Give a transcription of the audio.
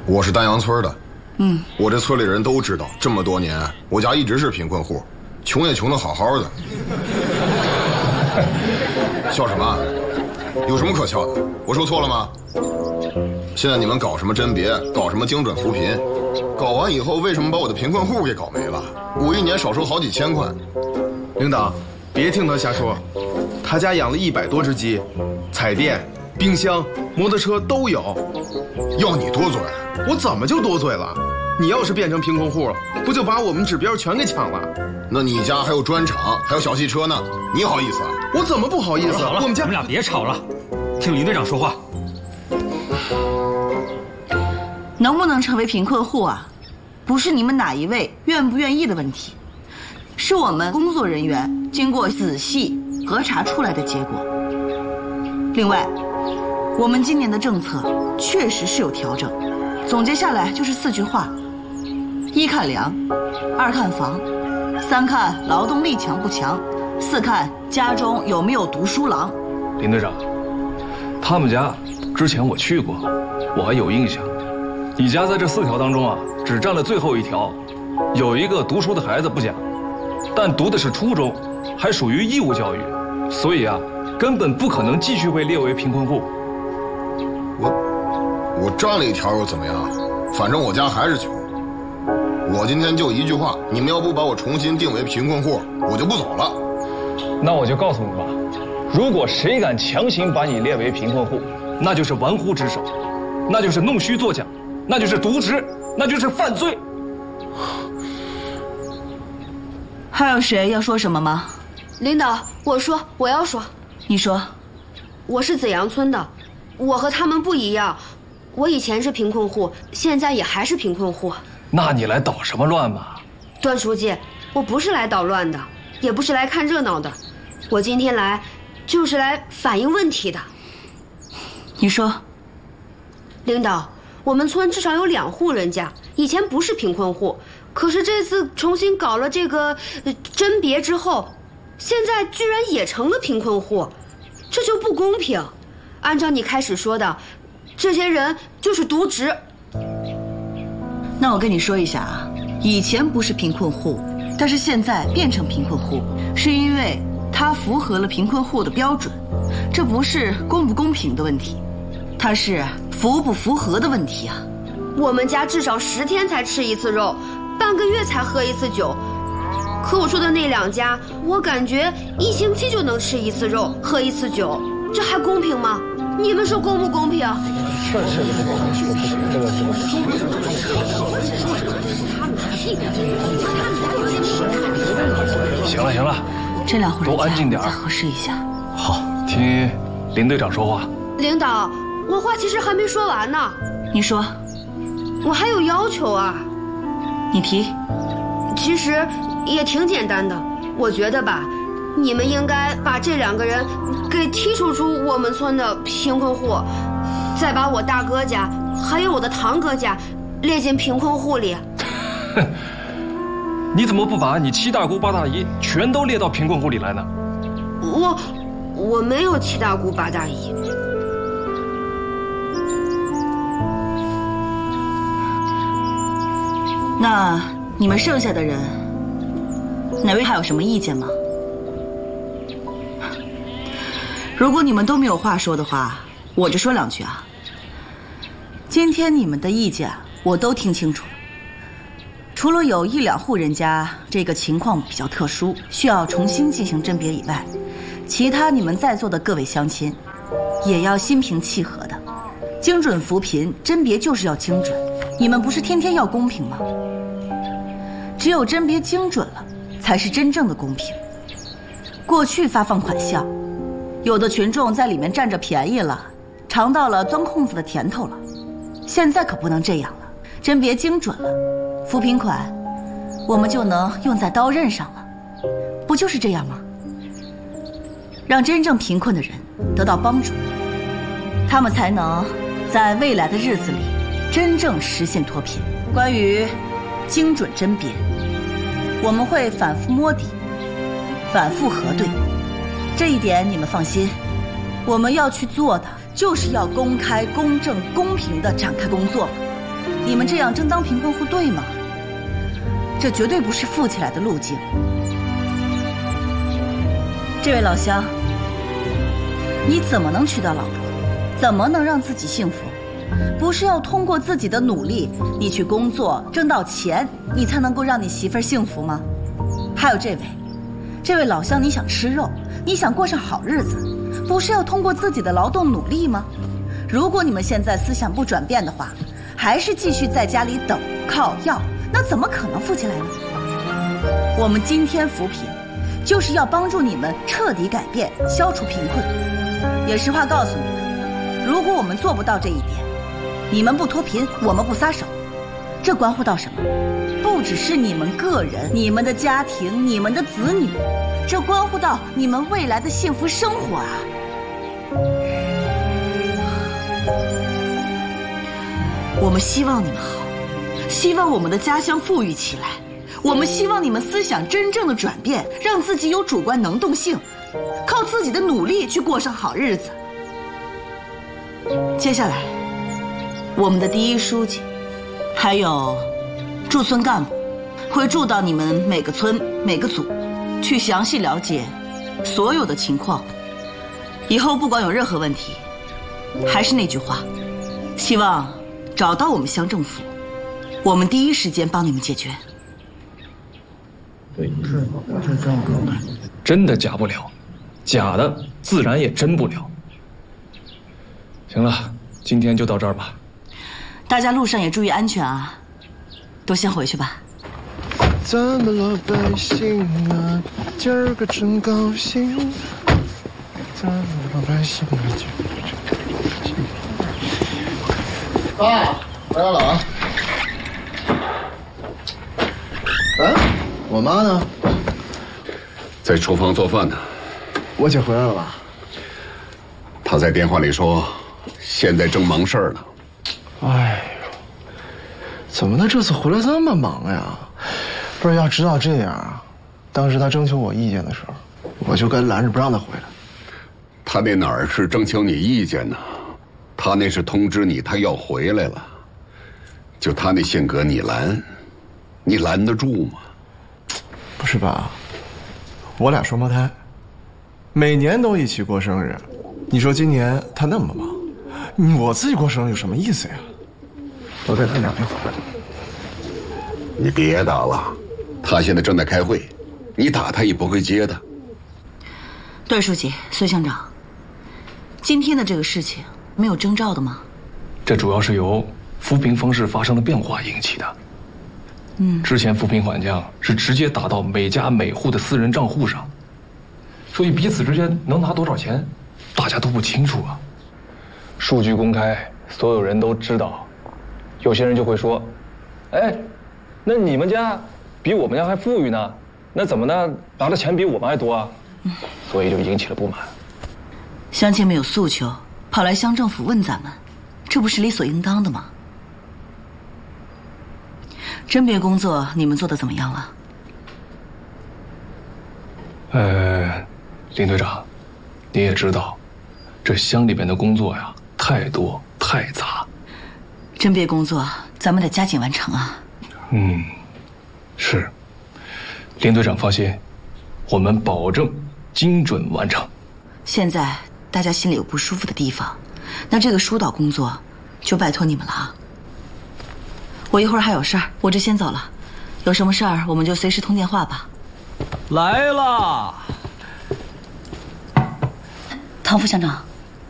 我是丹阳村的。我这村里人都知道，这么多年我家一直是贫困户，穷也穷得好好的。笑什么？有什么可笑的？我说错了吗？现在你们搞什么甄别，搞什么精准扶贫，搞完以后为什么把我的贫困户给搞没了？我一年少收好几千块。 领导，别听他瞎说，他家养了100多只鸡，彩电、冰箱、摩托车都有。 要你多嘴？ 我怎么就多嘴了？你要是变成贫困户，不就把我们指标全给抢了？ 那你家还有砖厂，还有小汽车呢，你好意思啊？ 我怎么不好意思？ 好了， 我们家你们俩别吵了，听林队长说话。 能不能成为贫困户啊，不是你们哪一位愿不愿意的问题，是我们工作人员经过仔细核查出来的结果。另外，我们今年的政策确实是有调整，总结下来就是4句话：1看粮，2看房，3看劳动力强不强，4看家中有没有读书郎。 林队长，他们家之前我去过，我还有印象。你家在这4条当中啊，只占了最后1条，有一个读书的孩子不讲，但读的是初中，还属于义务教育，所以啊，根本不可能继续被列为贫困户。 我占了1条又怎么样？反正我家还是穷。我今天就一句话，你们要不把我重新定为贫困户，我就不走了。 那我就告诉你吧，如果谁敢强行把你列为贫困户，那就是玩忽职守，那就是弄虚作假，那就是渎职，那就是犯罪。 还有谁要说什么吗？ 领导，我要说。 你说。 我是子阳村的，我和他们不一样，我以前是贫困户，现在也还是贫困户。 那你来捣什么乱嘛？ 段书记，我不是来捣乱的，也不是来看热闹的，我今天来就是来反映问题的。 你说。 领导，我们村至少有2户人家以前不是贫困户，可是这次重新搞了这个甄别之后，现在居然也成了贫困户，这就不公平。按照你开始说的，这些人就是渎职。 那我跟你说一下啊，以前不是贫困户，但是现在变成贫困户，是因为他符合了贫困户的标准，这不是公不公平的问题，它是符不符合的问题啊。 我们家至少10天才吃1次肉，半个月才喝1次酒，可我说的那2家，我感觉1星期就能吃1次肉，喝1次酒，这还公平吗？你们说公不公平？ 行了行了， 这2户人家都安静点， 再核实一下。 好，听林队长说话。 领导，我话其实还没说完呢。 你说。 我还有要求啊。 你提。 其实也挺简单的，我觉得吧，你们应该把这2个人给剔除出我们村的贫困户，再把我大哥家还有我的堂哥家列进贫困户里。 你怎么不把你7大姑8大姨全都列到贫困户里来呢？ 我没有7大姑8大姨。 那你们剩下的人，哪位还有什么意见吗？如果你们都没有话说的话，我就说2句啊。今天你们的意见我都听清楚了，除了有1、2户人家这个情况比较特殊，需要重新进行甄别以外，其他你们在座的各位乡亲，也要心平气和的。精准扶贫甄别就是要精准，你们不是天天要公平吗？只有甄别精准了，才是真正的公平。过去发放款项，有的群众在里面占着便宜了，尝到了钻空子的甜头了。现在可不能这样了，甄别精准了，扶贫款我们就能用在刀刃上了，不就是这样吗？让真正贫困的人得到帮助，他们才能在未来的日子里真正实现脱贫。关于精准甄别，我们会反复摸底，反复核对，这一点你们放心，我们要去做的就是要公开、公正、公平地展开工作。 你们这样争当贫困户对吗？这绝对不是富起来的路径。这位老乡，你怎么能娶到老婆？怎么能让自己幸福？不是要通过自己的努力，你去工作挣到钱，你才能够让你媳妇儿幸福吗？还有这位老乡，你想吃肉，你想过上好日子，不是要通过自己的劳动努力吗？如果你们现在思想不转变的话，还是继续在家里等靠要，那怎么可能富起来呢？我们今天扶贫，就是要帮助你们彻底改变，消除贫困。也实话告诉你们，如果我们做不到这一点，你们不脱贫，我们不撒手，这关乎到什么？不只是你们个人、你们的家庭、你们的子女，这关乎到你们未来的幸福生活啊！我们希望你们好，希望我们的家乡富裕起来，我们希望你们思想真正的转变，让自己有主观能动性，靠自己的努力去过上好日子。接下来，我们的第一书记，还有驻村干部，会驻到你们每个村每个组，去详细了解所有的情况。以后不管有任何问题，还是那句话，希望找到我们乡政府，我们第一时间帮你们解决。 真的假不了，假的自然也真不了。行了，今天就到这儿吧。 大家路上也注意安全啊，都先回去吧。 咱们老百姓啊，今儿个真高兴。咱们老百姓啊，今儿个真高兴。 啊，回来了啊！ 哎，我妈呢？ 在厨房做饭呢。 我姐回来了吧？ 她在电话里说，现在正忙事儿呢。 哎呦，怎么她这次回来这么忙呀？不是，要知道这样，当时她征求我意见的时候，我就该拦着不让她回来。 她那哪儿是征求你意见呢？她那是通知你她要回来了。就她那性格，你拦得住吗？ 不是吧？我俩双胞胎，每年都一起过生日。你说今年她那么忙，我自己过生日有什么意思呀？我给她打电话。 你别打了，她现在正在开会，你打她也不会接的。 对，书记、孙乡长，今天的这个事情没有征兆的吗？ 这主要是由扶贫方式发生的变化引起的。之前扶贫款项是直接打到每家每户的私人账户上，所以彼此之间能拿多少钱，大家都不清楚啊。数据公开，所有人都知道，有些人就会说：“哎，那你们家比我们家还富裕呢，那怎么呢？拿的钱比我们还多啊？”所以就引起了不满。 乡亲们有诉求，跑来乡政府问咱们，这不是理所应当的吗？甄别工作你们做得怎么样了？ 林队长，你也知道，这乡里边的工作呀，太多太杂。 甄别工作咱们得加紧完成啊。 是。林队长放心，我们保证精准完成。 现在大家心里有不舒服的地方，那这个疏导工作就拜托你们了啊。我一会儿还有事儿，我就先走了。有什么事儿我们就随时通电话吧。 来啦！ 唐副乡长。